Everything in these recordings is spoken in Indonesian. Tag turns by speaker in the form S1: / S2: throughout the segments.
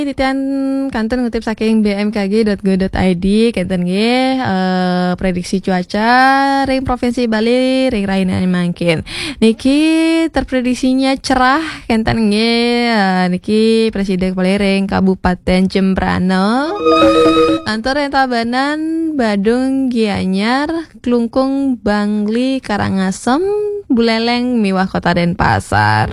S1: Titian kantor ngutip saking bmkg.go.id kanten nggih prediksi cuaca ring Provinsi Bali ring raina mangkin. Niki terprediksinya cerah kanten nggih niki Presiden Kepala ring Kabupaten Jembrana. Kantor Tabanan, Badung, Gianyar, Klungkung, Bangli, Karangasem, Buleleng, Miwah Kota Denpasar.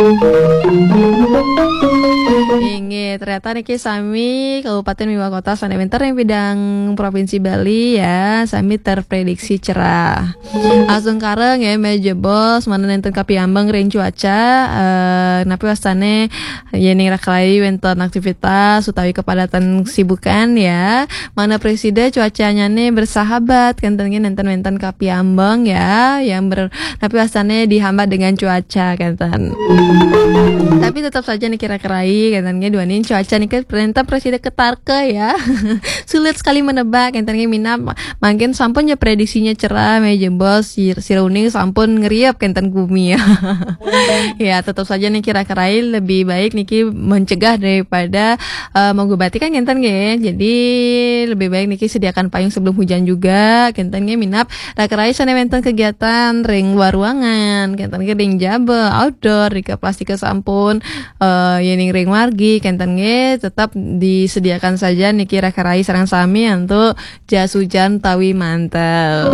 S1: Inge ternyata niki sami Kabupaten Miwah Kota Sanewenter yang bidang Provinsi Bali ya sami terprediksi cerah. Langsung kareng ya meja bos mana nenten kapiambang ring cuaca napi wastane yening raklai wenten aktivitas utawi kepadatan sibukan ya. Mana presiden cuacanya nih bersahabat kenten nenten kapiambang ya yang napi wastane dihambat dengan cuaca kenten. Tapi tetap saja nih kira-kirai kantannya dua nih cuaca nih kan perintah presiden ketarke ya. Sulit sekali menebak kantannya minap makin sampun ya prediksinya cerah meja bos sirauning sampun ngeriap kantan bumi ya. Ya tetap saja nih kira-kirai lebih baik niki mencegah daripada mengobati kan kantan ya. Jadi lebih baik niki sediakan payung sebelum hujan juga kantannya minap rakerai sanewenten kegiatan ring luar ruangan kantannya ring jabe outdoor rika plastik sampun yening ring margi kenten nge tetap disediakan saja niki rakarai sarang sami untuk jas hujan tawi mantel.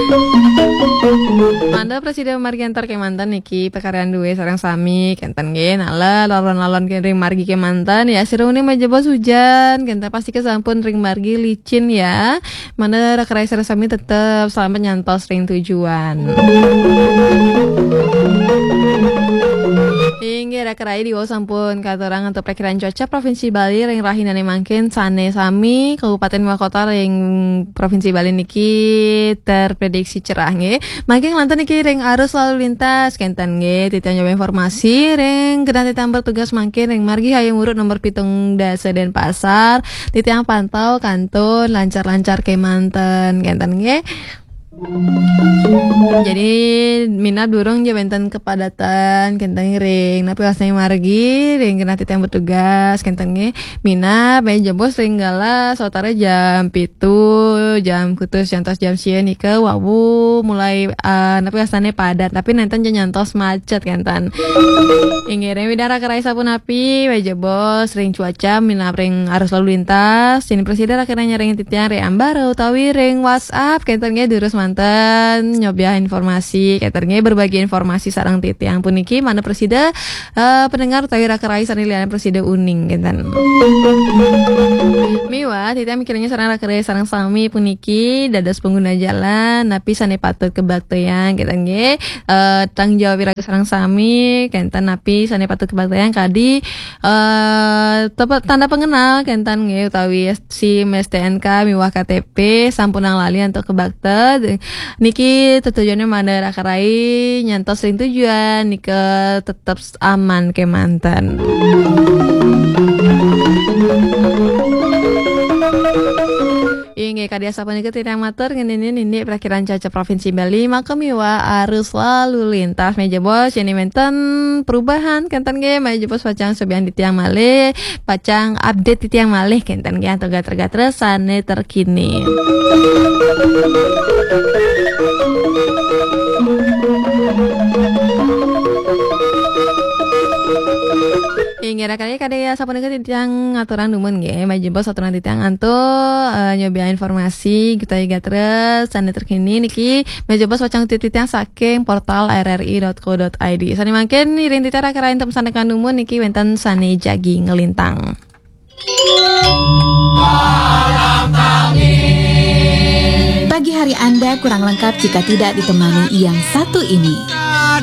S1: Manda Presiden margi antar ke mantan niki pekaryan duwe sarang sami kenten nge nala lalon-lalon ke ring margi ke mantan ya siruni majebos hujan kenten pasti ke sampun ring margi licin ya. Manda rakarai sarang sami tetap selamat nyantos ring tujuan. Hingga rakerai di sampun katorang untuk perkiraan cuaca Provinsi Bali ring rahinane mangkin sane sami Kabupaten Miwah Kota ring Provinsi Bali niki terprediksi cerah nge. Mangkin lantan niki ring arus lalu lintas kenten nge titian nyoba informasi ring genah titian bertugas mangkin ring margi hayang urut nomor pitung dasa Denpasar titian pantau kantun lancar-lancar ke manten kenten nge. Jadi minat durung ya benten kepadatan kentang ring napi wasnai margi ring kena titian bertugas kentang minat meja bos ring gala sautara jam 7 jam kutus nyantos jam sieun ike wawu mulai napi wasnane padat tapi nenten nyantos macet kentan ingin widara kerai sapun api meja bos ring cuaca minat ring arus lalu lintas sini presiden akhirnya ring titian ring ambara utawi ring WhatsApp kentangnya durus mantan nyobiah informasi katernya berbagi informasi sarang titi yang puniki mana presiden pendengar utawi rakerai sanilian presiden uning kenten miwa titi mikirnya sarang rakerai sarang sami puniki dadas pengguna jalan napi sane patut kebaktian katernya tanggung jawab rakerai sarang sami kenten napi sane patut kebaktian kadi tepat tanda pengenal kenten nge utawi SIM STNK miwah KTP sampunang lali untuk kebakti niki tujuannya mana rakarai nyantos ring tujuan nika tetap aman ke mantan. Inge kadia sapa nika titiang matur ngeunini nini perakiraan cuaca Provinsi Bali maka miwa arus lalu lintas meja bos yani menten perubahan kenten ge meja bos pacang sobian titiang malih pacang update titiang malih kenten ge atau gater-gater sane terkini. Ingira kali kadaya sapunika titiang aturan dumun nggih maju bos aturan titiang antu nyobia informasi kita iga terus sane terkini niki maju bos wacang titiang saking portal rri.co.id sane mangken irin titiang rakarain tem sanekan dumun niki wenten sane jagi ngelintang.
S2: Pagi hari Anda kurang lengkap jika tidak ditemani yang satu ini.